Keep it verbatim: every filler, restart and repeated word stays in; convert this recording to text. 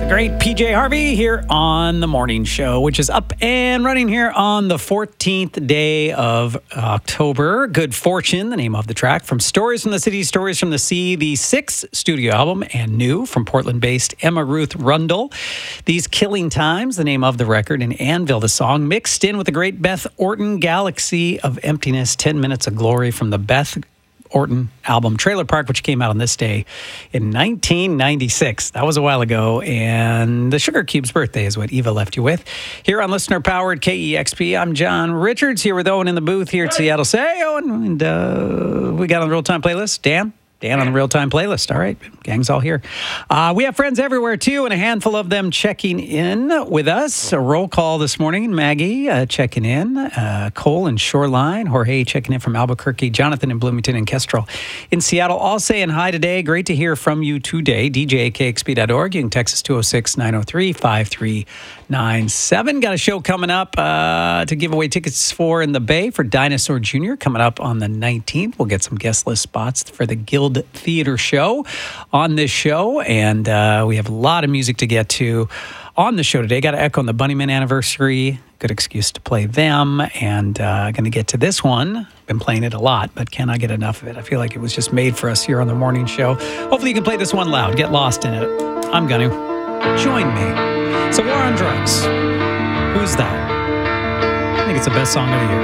Great P J Harvey here on The Morning Show, which is up and running here on the fourteenth day of October. Good Fortune, the name of the track. From Stories from the City, Stories from the Sea, the sixth studio album and new from Portland-based Emma Ruth Rundle. These Killing Times, the name of the record, and Anvil, the song, mixed in with the great Beth Orton Galaxy of Emptiness, ten minutes of Glory from the Beth Orton album Trailer Park, which came out on this day in nineteen ninety-six. That was a while ago, and the Sugar Cube's birthday is what Eva left you with. Here on listener-powered K E X P, I'm John Richards, here with Owen in the booth here at Seattle. Say, Owen, and uh, we got on the real-time playlist. Dan? Dan on the real-time playlist. All right, gang's all here. Uh, we have friends everywhere, too, and a handful of them checking in with us. A roll call this morning. Maggie uh, checking in. Uh, Cole in Shoreline. Jorge checking in from Albuquerque. Jonathan in Bloomington and Kestrel in Seattle. All saying hi today. Great to hear from you today. D J K X P dot org. You can text us two oh six, nine oh three, five three nine seven. Got a show coming up uh, to give away tickets for in the Bay for Dinosaur Junior coming up on the nineteenth. We'll get some guest list spots for the Guild Theater show on this show, and uh, we have a lot of music to get to on the show today. Got to echo on the Bunnyman anniversary. Good excuse to play them, and uh, going to get to this one. Been playing it a lot, but cannot get enough of it. I feel like it was just made for us here on the morning show. Hopefully you can play this one loud. Get lost in it. I'm going to. Join me. So War on Drugs. Who's that? I think it's the best song of the year.